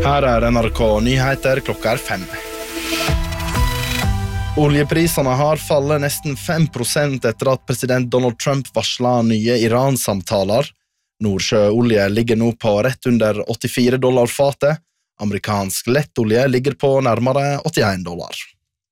Her NRK Nyheter, klokka 5. Oljeprisene har fallet nesten 5% etter at president Donald Trump varslet nye Iran-samtaler. Nordsjøolje ligger nå på rett under $84 fatet. Amerikansk lettolje ligger på nærmere $81.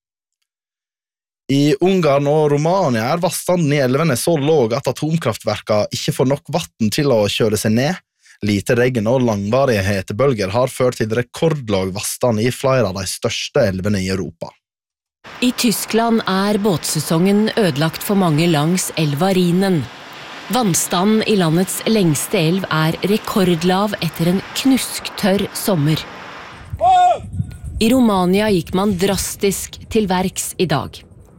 I Ungarn og Romania vannstanden i elvene så låg at atomkraftverkene ikke får nok vatten til å kjøle seg ned. Lite regn og langvarige hetebølger har ført til rekordlåg vannstand i flere av de største elvene i Europa. I Tyskland båtsesongen ødelagt for mange langs elva Rhinen. Vannstanden i landets lengste elv rekordlav etter en knusktørr sommer. I Romania gikk man drastisk til verks i dag.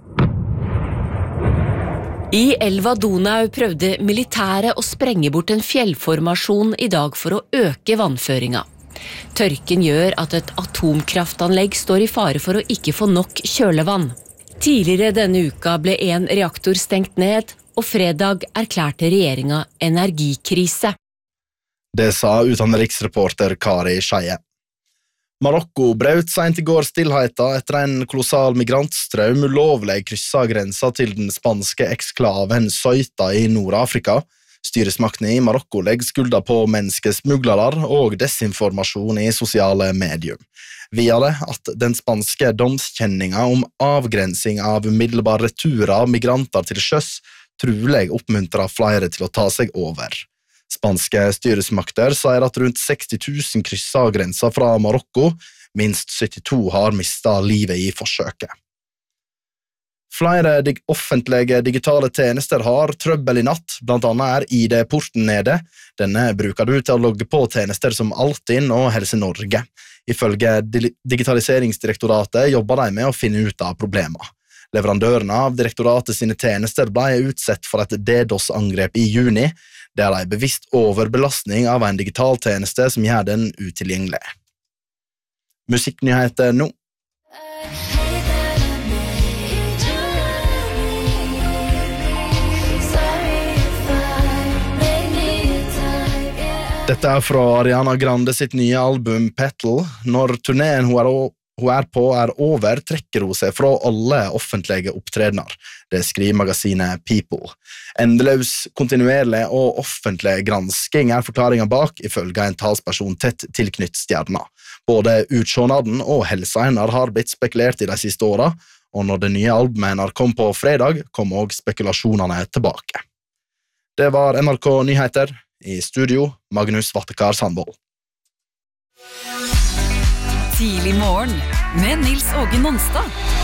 I elva Donau prøvde militæret å sprenge bort en fjellformasjon i dag for å øke vannføringa. Tørken gjør at et atomkraftanlegg står i fare for å ikke få nok kjølevann. Tidligere denne uka ble en reaktor stengt ned, og fredag erklærte regjeringa energikrise. Det sa utenriksreporter Kari Skeie. Marokko brøt sent i går stillheten etter en kolossal migrantstrøm ulovlig krysset grensa til den spanske eksklaven Ceuta i Nord-Afrika. Styresmaktene i Marokko legger skulda på menneskesmuglere og desinformasjon i sosiale medier. Videre at den spanske domskjenninga om avgrensing av umiddelbar retur av migranter til sjøs trolig oppmuntrer flere til å ta seg over. Spanske styresmakter sier at rundt 60 000 krysser grensa fra Marokko, minst 72 har mistet livet i forsøket. Flere offentlige digitale tjenester har trøbbel i natt, blant annet ID-porten nede. Denne bruker du til å logge på tjenester som Altinn og Helse Norge. Ifølge Digitaliseringsdirektoratet jobber de med å finne ut av problemer. Leverandørene av direktoratet sine tjenester ble utsatt for et DDoS-angrep i juni. Det en bevisst overbelastning av en digital tjeneste som gjør den utilgjengelig. Musikknyheter nå. Dette fra Ariana Grande sitt nye album Petal. Når turneen hun på over, trekker hun seg fra alle offentlige opptredener. Det skriver magasinet People. Endeløs, kontinuerlig og offentlig gransking forklaringen bak, ifølge en talsperson tett tilknytt stjerna. Både utsjånaden og helsa hennes har blitt spekulert i de siste årene, og når det nye albumet hennes kom på fredag, kom også spekulasjonene tilbake. Det var NRK Nyheter. I studio, Magnus Vattekar Sandvold. Tidlig morgen med Nils Åge Nonstad.